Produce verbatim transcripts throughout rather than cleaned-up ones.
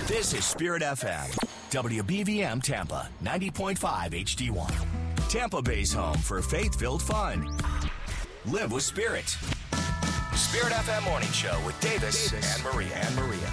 This is Spirit F M, W B V M Tampa, ninety point five H D one. Tampa Bay's home for faith-filled fun. Live with Spirit. Spirit F M Morning Show with Davis, Davis and Maria. And Maria.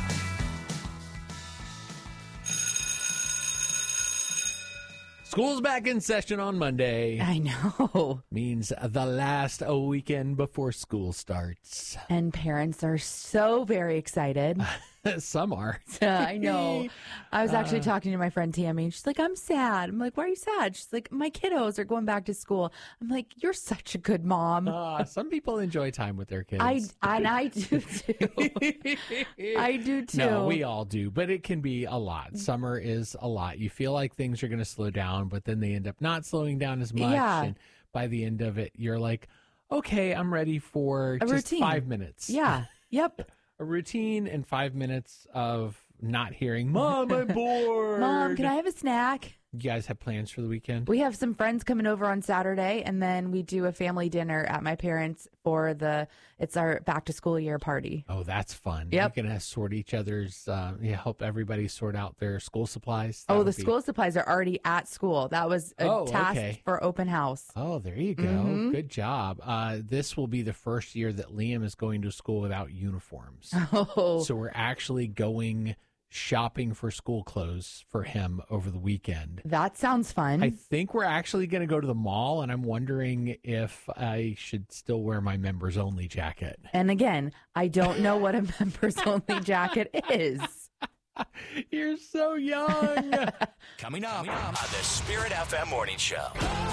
School's back in session on Monday. I know. Means the last weekend before school starts. And parents are so very excited. Some are. I know. I was actually Uh, talking to my friend Tammy, and she's like, I'm sad. I'm like, why are you sad? She's like, my kiddos are going back to school. I'm like, you're such a good mom. Uh, some people enjoy time with their kids. I, and I do too. I do too. No, we all do, but it can be a lot. Summer is a lot. You feel like things are going to slow down, but then they end up not slowing down as much. Yeah. And by the end of it, you're like, okay, I'm ready for A just routine. five minutes. Yeah. Yep. A routine and five minutes of not hearing, Mom, I'm bored. Mom, can I have a snack? You guys have plans for the weekend? We have some friends coming over on Saturday, and then we do a family dinner at my parents' for the, it's our back to school year party. Oh, that's fun. Yep. You're going to sort each other's, uh, yeah, help everybody sort out their school supplies. That Oh, would the be- school supplies are already at school. That was a Oh, task okay. for open house. Oh, there you go. Mhm. Good job. Uh, this will be the first year that Liam is going to school without uniforms. Oh, So we're actually going shopping for school clothes for him over the weekend. that sounds fun. I think we're actually going to go to the mall, and I'm wondering if I should still wear my members only jacket. And again, I don't know what a members only jacket is. You're so young. Coming up on the Spirit F M Morning Show.